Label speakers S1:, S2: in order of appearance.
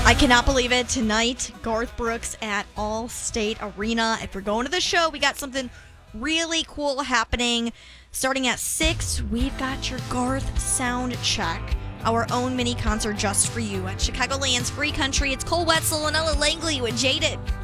S1: I cannot believe it. Tonight, Garth Brooks at All-State Arena. If you're going to the show, we got something really cool happening. Starting at 6, we've got your Garth Sound Check, our own mini concert just for you at Chicagoland's Free Country. It's Cole Wetzel and Ella Langley with Jaded.